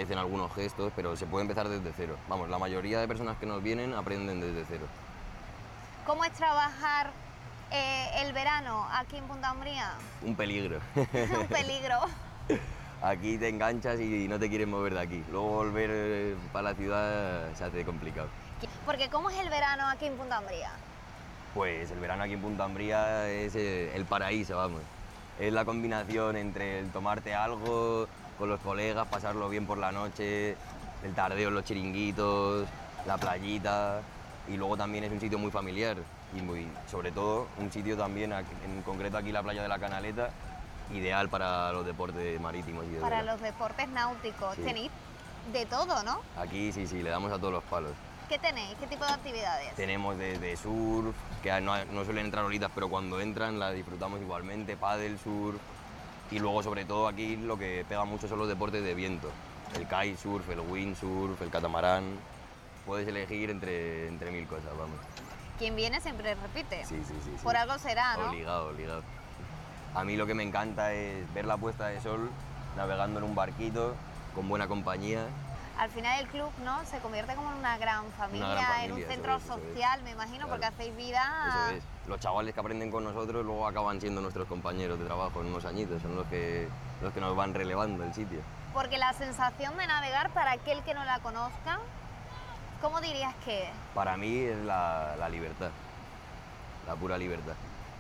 dicen algunos gestos, pero se puede empezar desde cero. Vamos, la mayoría de personas que nos vienen aprenden desde cero. ¿Cómo es trabajar el verano aquí en Punta Umbría? Un peligro. Un peligro. Aquí te enganchas y no te quieres mover de aquí. Luego volver para la ciudad se hace complicado. Porque ¿cómo es el verano aquí en Punta Umbría? Pues el verano aquí en Punta Umbría es el paraíso, vamos. Es la combinación entre el tomarte algo con los colegas, pasarlo bien por la noche, el tardeo en los chiringuitos, la playita, y luego también es un sitio muy familiar y sobre todo un sitio también, en concreto aquí la playa de la Canaleta, ideal para los deportes marítimos y de Para vela. los deportes náuticos. Sí. Tenéis de todo, ¿no? Aquí sí, le damos a todos los palos. ¿Qué tenéis? ¿Qué tipo de actividades? Tenemos de surf, que no suelen entrar olitas, pero cuando entran la disfrutamos igualmente, pádel, surf, y luego sobre todo aquí lo que pega mucho son los deportes de viento, el kitesurf, el windsurf, el catamarán, puedes elegir entre mil cosas, vamos. Quien viene siempre repite. Sí. Por algo será, ¿no? Obligado. A mí lo que me encanta es ver la puesta de sol, navegando en un barquito, con buena compañía. Al final el club, ¿no? Se convierte como en una gran familia, en un centro eso es. social, me imagino, Claro. porque hacéis vida... Eso es. Los chavales que aprenden con nosotros luego acaban siendo nuestros compañeros de trabajo en unos añitos, son los que nos van relevando el sitio. Porque la sensación de navegar, para aquel que no la conozca, ¿cómo dirías que es? Para mí es la libertad, la pura libertad.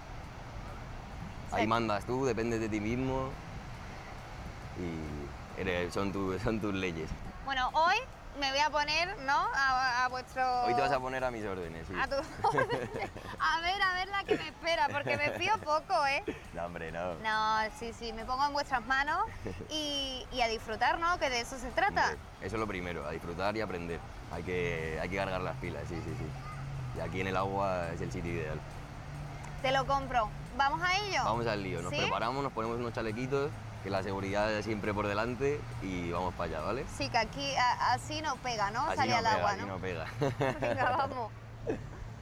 Ahí mandas tú, dependes de ti mismo y son tus leyes. Bueno, hoy me voy a poner, ¿no? A vuestro... Hoy te vas a poner a mis órdenes, sí. A tu orden. A ver la que me espera, porque me fío poco, ¿eh? No, hombre, no. No, sí, me pongo en vuestras manos y a disfrutar, ¿no? Que de eso se trata. Eso es lo primero, a disfrutar y aprender. Hay que cargar las pilas, sí. Y aquí en el agua es el sitio ideal. Te lo compro. ¿Vamos a ello? Vamos al lío, nos ¿Sí? preparamos, nos ponemos unos chalequitos, que la seguridad es siempre por delante y vamos para allá, ¿vale? Sí, que aquí así no pega, ¿no? Así Sale no al pega, agua, así ¿no? no pega. Venga, vamos.